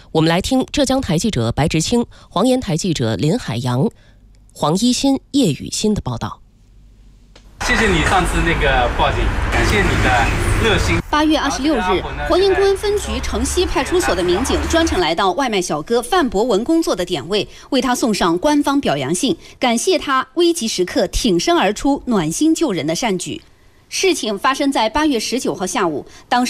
我们来听浙江台记者白直清、黄岩台记者林海洋、黄一新、叶雨欣的报道。 谢谢你上次那个报警，感谢你的热心。 8月26日，黄岩公安分局城西派出所的民警专程来到外卖小哥范博文工作的点位，为他送上官方表扬信，感谢他危急时刻挺身而出、暖心救人的善举。事情发生在8月19号下午，当时